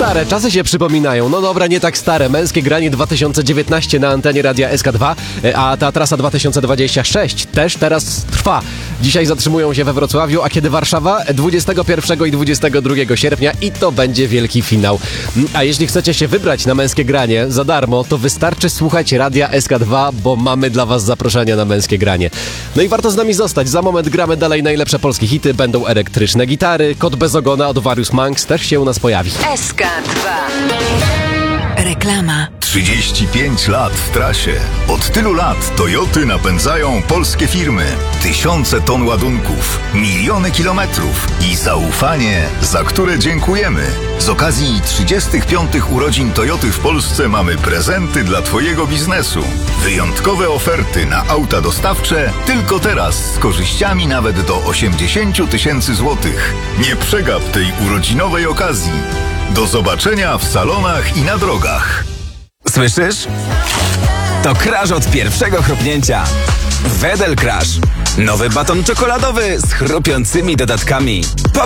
Stare czasy się przypominają. No dobra, nie tak stare. Męskie granie 2019 na antenie Radia SK2, a ta trasa 2026 też teraz trwa. Dzisiaj zatrzymują się we Wrocławiu, a kiedy Warszawa? 21 i 22 sierpnia i to będzie wielki finał. A jeśli chcecie się wybrać na męskie granie za darmo, to wystarczy słuchać Radia SK2, bo mamy dla was zaproszenia na męskie granie. No i warto z nami zostać. Za moment gramy dalej najlepsze polskie hity. Będą elektryczne gitary. Kot bez ogona od Warius Manx też się u nas pojawi. SK2. Reklama. 35 lat w trasie. Od tylu lat Toyoty napędzają polskie firmy. Tysiące ton ładunków, miliony kilometrów i zaufanie, za które dziękujemy. Z okazji 35 urodzin Toyoty w Polsce mamy prezenty dla Twojego biznesu. Wyjątkowe oferty na auta dostawcze tylko teraz z korzyściami nawet do 80 000 złotych. Nie przegap tej urodzinowej okazji. Do zobaczenia w salonach i na drogach. Słyszysz? To crash od pierwszego chrupnięcia. Wedel Crash. Nowy baton czekoladowy z chrupiącymi dodatkami.